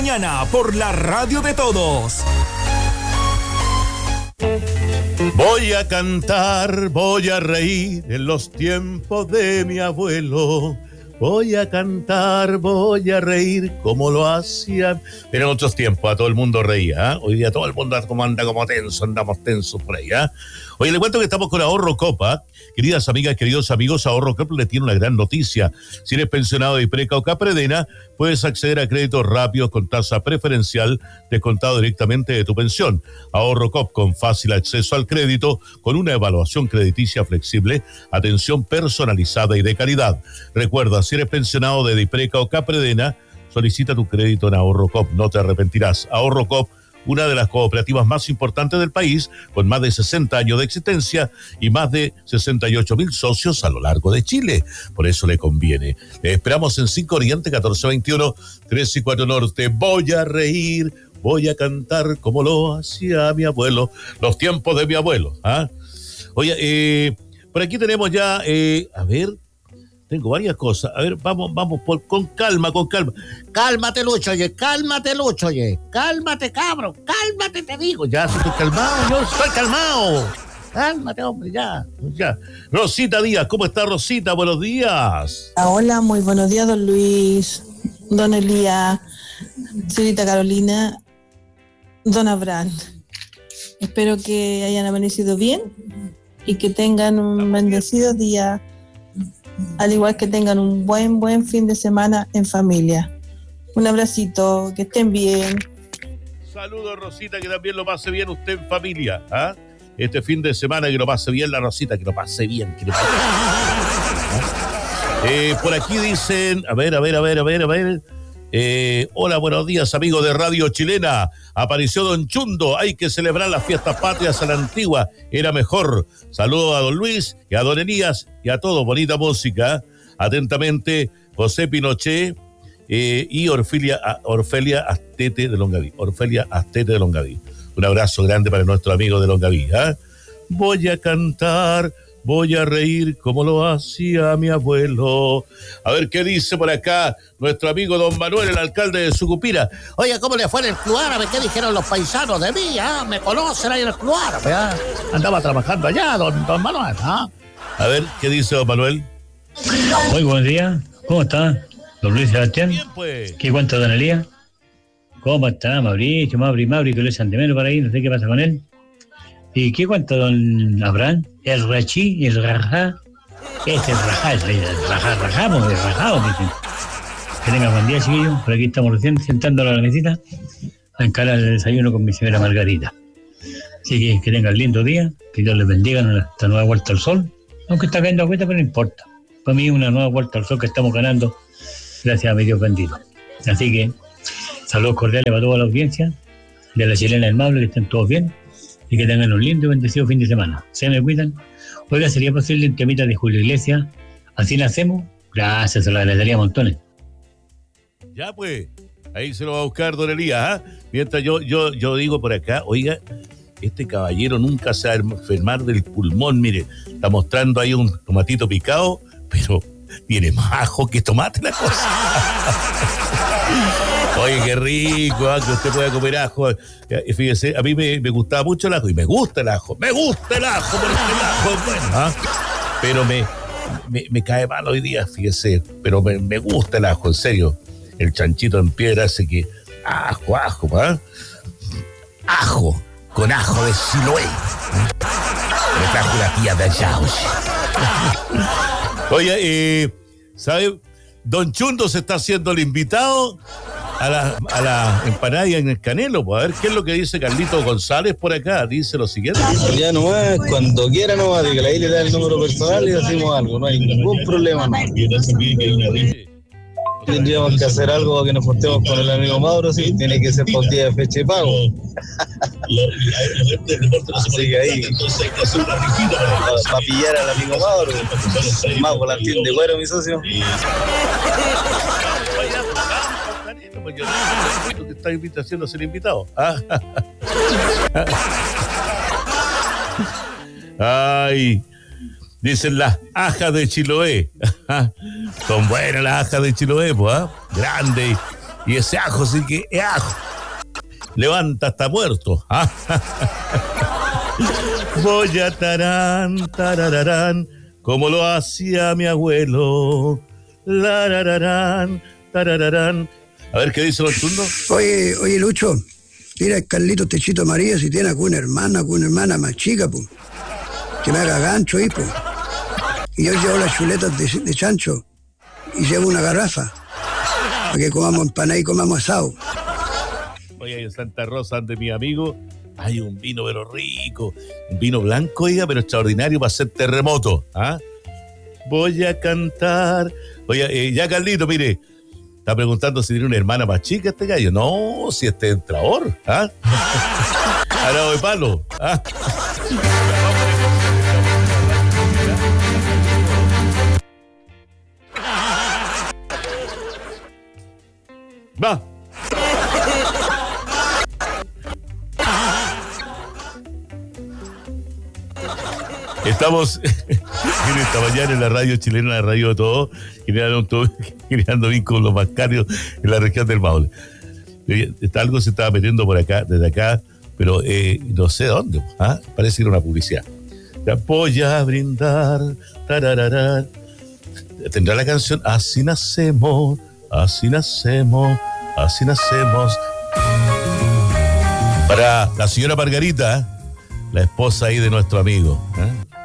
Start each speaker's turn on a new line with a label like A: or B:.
A: Mañana por la radio de todos.
B: Voy a cantar, voy a reír en los tiempos de mi abuelo. Voy a cantar, voy a reír como lo hacían. Pero en otros tiempos a todo el mundo reía, ¿eh? Hoy día todo el mundo anda como tenso, andamos tensos por ahí, ¿eh? Oye, le cuento que estamos con Ahorro Copa. Queridas amigas, queridos amigos, Ahorro Copa le tiene una gran noticia. Si eres pensionado de Ipreca o Capredena, puedes acceder a créditos rápidos con tasa preferencial descontado directamente de tu pensión. Ahorro Copa con fácil acceso al crédito, con una evaluación crediticia flexible, atención personalizada y de calidad. Recuerda, si eres pensionado de Ipreca o Capredena, solicita tu crédito en Ahorro Copa, no te arrepentirás. Ahorro Copa, una de las cooperativas más importantes del país, con más de 60 años de existencia y más de 68.000 socios a lo largo de Chile. Por eso le conviene. Le esperamos en 5 Oriente, 1421, 3 y 4 Norte. Voy a reír, voy a cantar como lo hacía mi abuelo. Los tiempos de mi abuelo. ¿Ah? Oye, por aquí tenemos ya, a ver... Tengo varias cosas. A ver, vamos con calma. Cálmate, Lucho, oye. Cálmate, cabrón. Cálmate, te digo. Ya, si estoy calmado, yo estoy calmado. Cálmate, hombre, ya. Rosita Díaz, ¿cómo está, Rosita? Buenos días.
C: Hola, muy buenos días, don Luis, don Elías, señorita Carolina, don Abraham. Espero que hayan amanecido bien y que tengan un bendecido día. Al igual que tengan un buen fin de semana en familia. Un abracito, que estén bien.
B: Saludos, Rosita, que también lo pase bien usted en familia. ¿Ah? Este fin de semana que lo pase bien la Rosita, que lo pase bien. Por aquí dicen, a ver. Hola, buenos días, amigos de Radio Chilena. Apareció Don Chundo. Hay que celebrar las fiestas patrias a la antigua. Era mejor. Saludos a Don Luis y a Don Elías y a todos. Bonita música. Atentamente, José Pinochet y Orfelia Astete de Longaví. Un abrazo grande para nuestro amigo de Longaví. ¿Eh? Voy a cantar, voy a reír como lo hacía mi abuelo. A ver qué dice por acá nuestro amigo don Manuel, el alcalde de Sucupira. Oye, ¿cómo le fue en el Club Árabe? ¿Qué dijeron los paisanos de mí? ¿Ah? Me conocen ahí en el Club Árabe. ¿Ah? Andaba trabajando allá, don Manuel. ¿Ah? A ver, ¿qué dice don Manuel?
D: Muy buenos días. ¿Cómo está, don Luis Sebastián?
B: Bien, pues.
D: ¿Qué cuenta, don Elías? ¿Cómo está, Mauricio, que lo echan de menos para ahí? No sé qué pasa con él. ¿Y qué cuenta don Abraham? El rachí, el rajá. Este es rajamos, dicen. Que tenga buen día, chiquillos. Por aquí estamos recién sentando a la mesita a encarar el desayuno con mi señora Margarita. Así que tengan lindo día, que Dios les bendiga en esta nueva vuelta al sol. Aunque está cayendo agüita, pero no importa. Para mí es una nueva vuelta al sol que estamos ganando, gracias a mi Dios bendito. Así que saludos cordiales para toda la audiencia de la Chilena del Mable, que estén todos bien y que tengan un lindo y bendecido fin de semana. Se me cuidan. Oiga, ¿sería posible un temita de Julio Iglesias? ¿Así nacemos? Gracias, se lo agradecería montones.
B: Ya pues, ahí se lo va a buscar don Elías, ¿eh? Mientras yo digo por acá, oiga, este caballero nunca se va a enfermar del pulmón, mire, está mostrando ahí un tomatito picado, pero tiene más ajo que tomate la cosa. Oye, qué rico, que usted pueda comer ajo. Fíjese, a mí me gustaba mucho el ajo, y me gusta el ajo, porque el ajo es bueno, ¿eh? Pero me cae mal hoy día, fíjese, pero me gusta el ajo, en serio. El chanchito en piedra hace que ajo, ¿eh? Ajo, con ajo de Siloé. Me trajo la tía de allá. Oye, ¿sabe? Don Chundo se está haciendo el invitado a la empanada en el Canelo. Pues a ver qué es lo que dice Carlito González por acá. Dice lo siguiente.
E: Ya nomás, cuando quiera nomás, dígale, ahí le da el número personal y hacemos algo. No hay ningún problema. No. Tendríamos que hacer algo para que nos juntemos con el amigo Mauro, sí, tiene que ser por día de fecha de pago. Así que ahí, para pillar al amigo Mauro, más volantín de cuero, mi socio.
B: Que está invitación a ser invitado. Ay. Dicen las ajas de Chiloé. Son buenas las ajas de Chiloé, pues, ¿eh? Grandes Y ese ajo sí que es ajo. Levanta hasta muerto. ¿Ah? Voy a tarararán, como lo hacía mi abuelo. Larararán, tarararán. A ver qué dice los turnos.
F: Oye, Lucho, mira el Carlito Techito María si tiene alguna hermana más chica, pues. Que me haga gancho ahí, pues. Y yo llevo las chuletas de chancho y llevo una garrafa para que comamos empanada y comamos asado.
B: Oye, en Santa Rosa, de mi amigo, hay un vino pero rico, un vino blanco, oiga, pero extraordinario para hacer terremoto. ¿Ah? Voy a cantar. Oye, ya Carlito, mire, está preguntando si tiene una hermana más chica este gallo. No, si este es entrador. ¿Ah? Arado de palo. ¿Ah? Va. Estamos esta mañana en la radio chilena, la radio de todo, generando vínculos con los bancarios en la región del Maule. Algo se estaba metiendo por acá, desde acá, pero no sé dónde. ¿Ah? Parece que era una publicidad. Voy a brindar, tarararán. Tendrá la canción Así nacemos, así nacemos, así nacemos. Para la señora Margarita, la esposa ahí de nuestro amigo.